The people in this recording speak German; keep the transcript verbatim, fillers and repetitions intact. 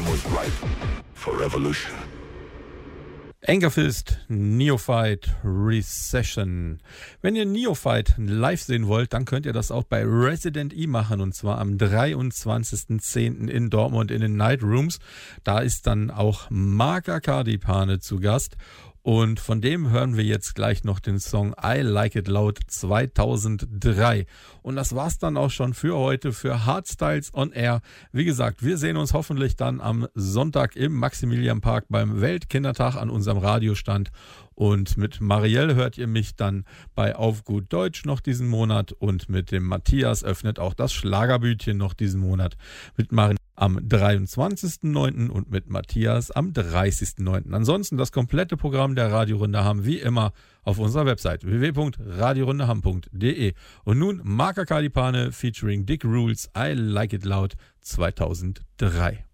was right for revolution. Angerfist, Neophyte, Recession. Wenn ihr Neophyte live sehen wollt, dann könnt ihr das auch bei Resident E machen, und zwar am dreiundzwanzigsten zehnten in Dortmund in den Night Rooms. Da ist dann auch Marc Acadipane zu Gast. Und von dem hören wir jetzt gleich noch den Song I Like It Loud zweitausenddrei. Und das war's dann auch schon für heute, für Hardstyles on Air. Wie gesagt, wir sehen uns hoffentlich dann am Sonntag im Maximilianpark beim Weltkindertag an unserem Radiostand. Und mit Marielle hört ihr mich dann bei Auf gut Deutsch noch diesen Monat. Und mit dem Matthias öffnet auch das Schlagerbütchen noch diesen Monat. Mit Marin am dreiundzwanzigsten neunten und mit Matthias am dreißigsten neunten Ansonsten das komplette Programm der Radiorunde haben wie immer auf unserer Website w w w punkt radiorundeham punkt d e. Und nun Marc Acadipane featuring Dick Rules I Like It Loud zweitausenddrei.